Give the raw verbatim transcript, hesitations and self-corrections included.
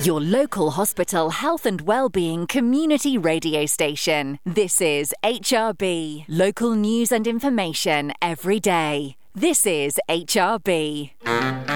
Your local hospital health and wellbeing community radio station. This is H R B. Local news and information every day. This is H R B.